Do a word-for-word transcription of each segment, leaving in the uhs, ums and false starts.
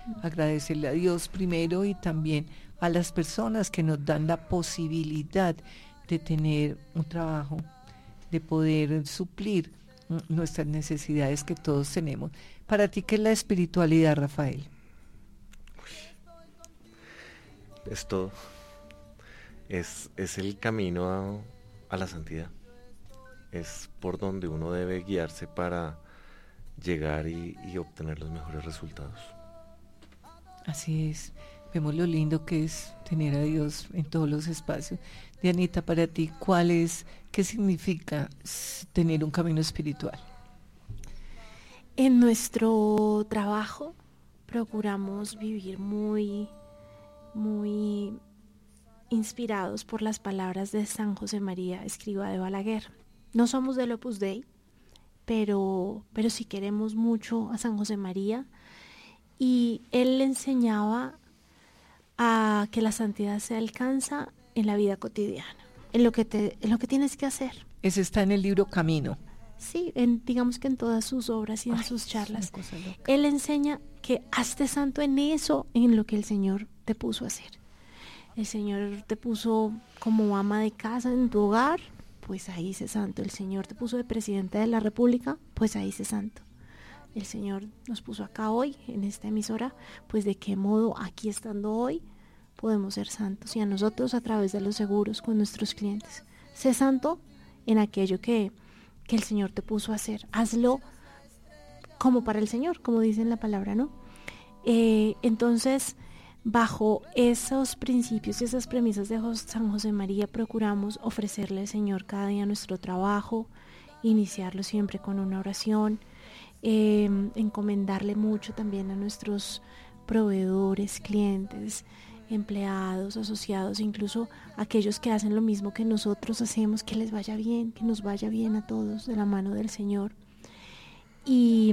agradecerle a Dios primero y también a las personas que nos dan la posibilidad de tener un trabajo, de poder suplir mm, nuestras necesidades que todos tenemos. Para ti, ¿qué es la espiritualidad, Rafael? Es todo. Es, es el camino a, a la santidad. Es por donde uno debe guiarse para llegar y, y obtener los mejores resultados. Así es. Vemos lo lindo que es tener a Dios en todos los espacios. Dianita, para ti, ¿cuál es, qué significa tener un camino espiritual? En nuestro trabajo procuramos vivir muy, muy inspirados por las palabras de San José María, escriba de Balaguer. No somos del Opus Dei, pero, pero sí queremos mucho a San José María, y él le enseñaba a que la santidad se alcanza en la vida cotidiana, en lo que te, en lo que tienes que hacer. Ese está en el libro Camino. Sí, en, digamos que en todas sus obras y en Ay, sus charlas. Él enseña que hazte santo en eso, en lo que el Señor te puso a hacer. El Señor te puso como ama de casa en tu hogar, pues ahí sé santo. El Señor te puso de presidente de la República, pues ahí sé santo. El Señor nos puso acá hoy, en esta emisora, pues de qué modo aquí estando hoy podemos ser santos, y a nosotros a través de los seguros con nuestros clientes. Sé santo en aquello que, que el Señor te puso a hacer. Hazlo como para el Señor, como dice en la palabra, ¿no? Eh, entonces, bajo esos principios y esas premisas de San José María, procuramos ofrecerle al Señor cada día nuestro trabajo, iniciarlo siempre con una oración, eh, encomendarle mucho también a nuestros proveedores, clientes, empleados, asociados, incluso aquellos que hacen lo mismo que nosotros hacemos, que les vaya bien, que nos vaya bien a todos de la mano del Señor. Y,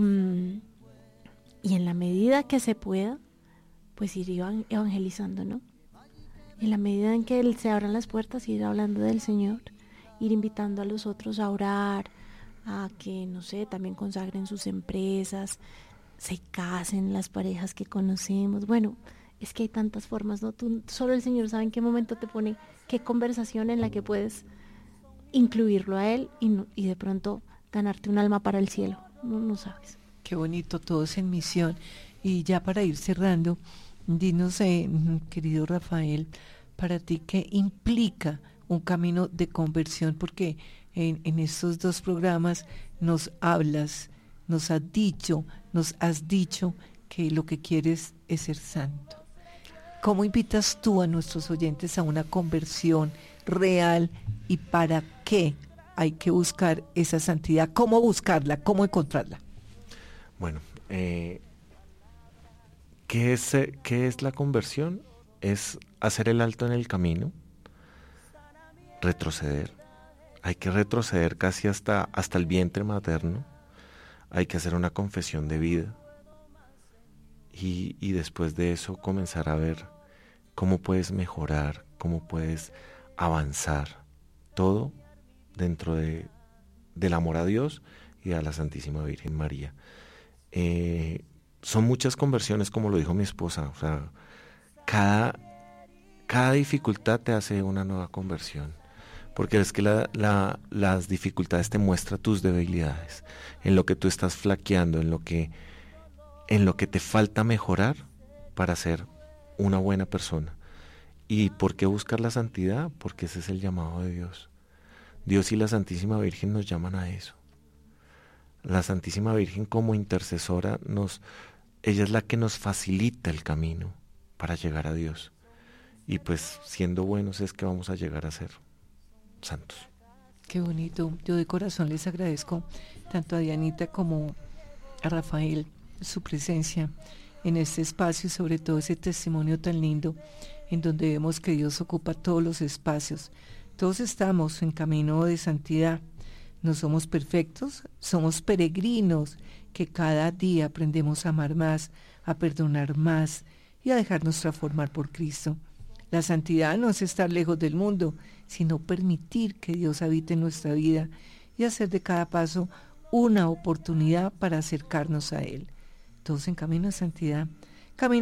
y en la medida que se pueda, pues ir evangelizando, ¿no? En la medida en que se abran las puertas, ir hablando del Señor, ir invitando a los otros a orar, a que, no sé, también consagren sus empresas, se casen las parejas que conocemos. Bueno, es que hay tantas formas, ¿no? Tú, solo el Señor sabe en qué momento te pone, qué conversación en la que puedes incluirlo a Él y, no, y de pronto ganarte un alma para el cielo. No, no sabes. Qué bonito, todos en misión. Y ya para ir cerrando, dinos, eh, querido Rafael, para ti, ¿qué implica un camino de conversión? Porque en, en estos dos programas nos hablas, nos has dicho, nos has dicho que lo que quieres es ser santo. ¿Cómo invitas tú a nuestros oyentes a una conversión real y para qué hay que buscar esa santidad? ¿Cómo buscarla? ¿Cómo encontrarla? Bueno, eh, ¿qué es, qué es la conversión? Es hacer el alto en el camino, retroceder. Hay que retroceder casi hasta, hasta el vientre materno. Hay que hacer una confesión de vida. Y, y después de eso comenzar a ver cómo puedes mejorar, cómo puedes avanzar, todo dentro de, del amor a Dios y a la Santísima Virgen María. Eh, son muchas conversiones, como lo dijo mi esposa, o sea, cada, cada dificultad te hace una nueva conversión, porque es que la, la, las dificultades te muestran tus debilidades, en lo que tú estás flaqueando, en lo que en lo que te falta mejorar para ser una buena persona. ¿Y por qué buscar la santidad? Porque ese es el llamado de Dios. Dios y la Santísima Virgen nos llaman a eso. La Santísima Virgen como intercesora, nos, ella es la que nos facilita el camino para llegar a Dios. Y pues siendo buenos es que vamos a llegar a ser santos. Qué bonito. Yo de corazón les agradezco tanto a Dianita como a Rafael su presencia en este espacio y sobre todo ese testimonio tan lindo en donde vemos que Dios ocupa todos los espacios. Todos estamos en camino de santidad. No somos perfectos, somos peregrinos que cada día aprendemos a amar más, a perdonar más y a dejarnos transformar por Cristo. La santidad no es estar lejos del mundo, sino permitir que Dios habite en nuestra vida y hacer de cada paso una oportunidad para acercarnos a Él. Todos en camino de santidad. Camino